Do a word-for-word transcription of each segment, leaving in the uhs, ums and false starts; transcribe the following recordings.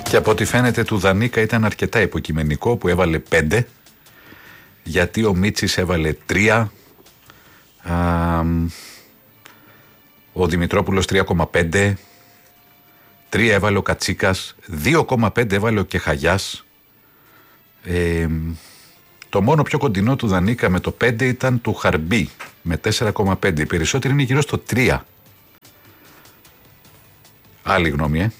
Και από ό,τι φαίνεται του Δανίκα ήταν αρκετά υποκειμενικό που έβαλε πέντε, γιατί ο Μίτσης έβαλε τρία, α, ο Δημητρόπουλος τρία κόμμα πέντε, τρία έβαλε ο Κατσίκας, δύο κόμμα πέντε έβαλε ο Κεχαγιάς. Ε, το μόνο πιο κοντινό του Δανίκα με το πέντε ήταν του Χαρμπή με τέσσερα κόμμα πέντε. Οι περισσότεροι είναι γύρω στο τρία. Άλλη γνώμη, ε.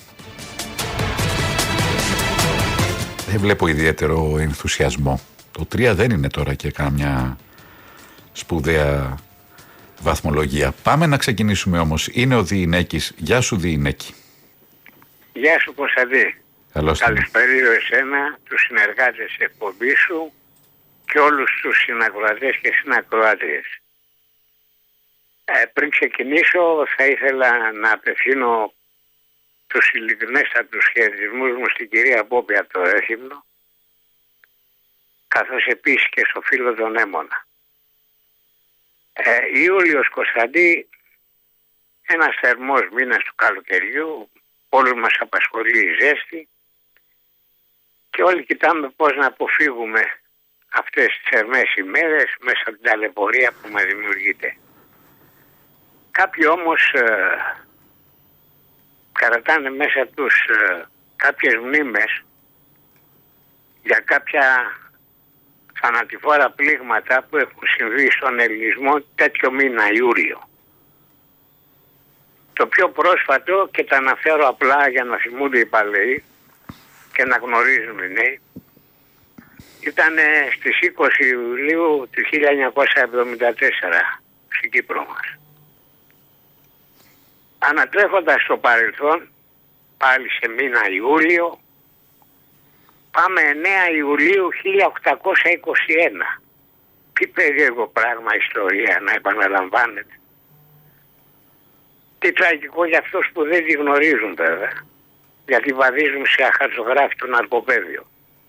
Δεν βλέπω ιδιαίτερο ενθουσιασμό. Το τρία δεν είναι τώρα και κάμια σπουδαία βαθμολογία. Πάμε να ξεκινήσουμε όμως. Είναι ο Διηνέκης. Γεια σου, Διηνέκη. Γεια σου, Κωνσταντή. Καλησπέριο εσένα, τους συνεργάτες της εκπομπής σου και όλους τους συνακροατές και συνακροάτριες. Ε, πριν ξεκινήσω θα ήθελα να απευθύνω τους ειλικρινέστατους χαιρετισμούς μου στην κυρία Μπόμπη από το Ρέθυμνο, καθώς επίσης και στο φίλο τον Έμονα. Ε, Ιούλιος, Κωνσταντή, ένας θερμός μήνας του καλοκαιριού, όλους μας απασχολεί η ζέστη και όλοι κοιτάμε πώς να αποφύγουμε αυτές τις θερμές ημέρες μέσα από την ταλαιπωρία που μας δημιουργείται. Κάποιοι όμως ε, κρατάνε μέσα τους ε, κάποιες μνήμες για κάποια θανατηφόρα πλήγματα που έχουν συμβεί στον ελληνισμό τέτοιο μήνα Ιούλιο. Το πιο πρόσφατο, και τα αναφέρω απλά για να θυμούνται οι παλαιοί και να γνωρίζουν οι νέοι, ήταν στις είκοσι Ιουλίου του χίλια εννιακόσια εβδομήντα τέσσερα στην Κύπρο μας. Ανατρέχοντας στο παρελθόν, πάλι σε μήνα Ιούλιο, πάμε εννέα Ιουλίου χίλια οκτακόσια είκοσι ένα. Τι περίεργο πράγμα ιστορία να επαναλαμβάνεται. Τι τραγικό για αυτούς που δεν τη γνωρίζουν βέβαια, γιατί βαδίζουν σε αχαρτογράφητο ναρκοπαίδιο.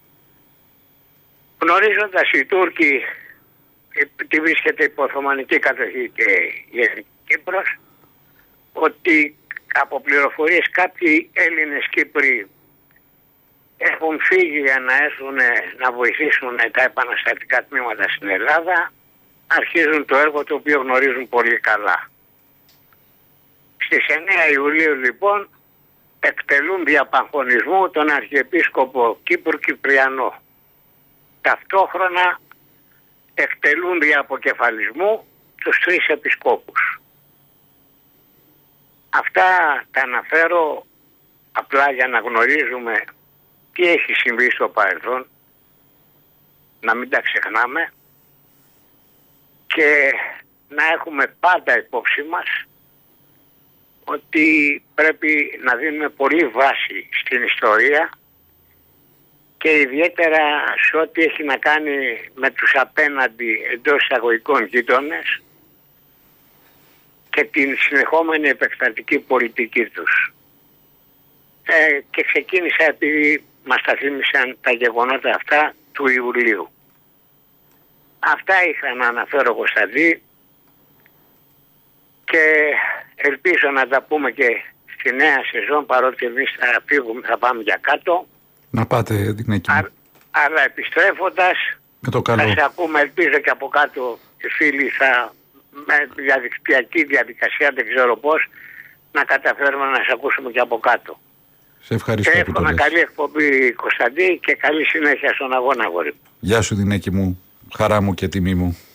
Γνωρίζοντας οι Τούρκοι τι βρίσκεται υπό Οθωμανική κατοχή και η Εθνική Κύπρος, ότι από πληροφορίες κάποιοι Έλληνες Κύπροι έχουν φύγει για να έρθουν να βοηθήσουν τα επαναστατικά τμήματα στην Ελλάδα, αρχίζουν το έργο το οποίο γνωρίζουν πολύ καλά. Στις εννέα Ιουλίου λοιπόν εκτελούν διαπαγχωνισμού τον Αρχιεπίσκοπο Κύπρου Κυπριανό. Ταυτόχρονα εκτελούν δια αποκεφαλισμού τους τρεις επισκόπους. Αυτά τα αναφέρω απλά για να γνωρίζουμε τι έχει συμβεί στο παρελθόν, να μην τα ξεχνάμε και να έχουμε πάντα υπόψη μας ότι πρέπει να δίνουμε πολύ βάση στην ιστορία και ιδιαίτερα σε ό,τι έχει να κάνει με τους απέναντι εντός εισαγωγικών γείτονες και την συνεχόμενη επεκτατική πολιτική τους. Ε, και ξεκίνησα επειδή μας τα θύμισαν τα γεγονότα αυτά του Ιουλίου. Αυτά είχα να αναφέρω, Κωνσταντή, και ελπίζω να τα πούμε και στη νέα σεζόν, παρότι εμείς θα φύγουμε, θα πάμε για κάτω. Να πάτε, Διηνέκη. Αλλά επιστρέφοντας με το καλό. Θα σε ακούμε, ελπίζω και από κάτω οι φίλοι θα, με διαδικτυακή διαδικασία, δεν ξέρω πώς, να καταφέρουμε να σε ακούσουμε και από κάτω. Σε ευχαριστώ. Και εύχομαι καλή εκπομπή, Κωνσταντή, και καλή συνέχεια στον αγώνα, αγόρι. Γεια σου, Διηνέκη μου. Χαρά μου και τιμή μου.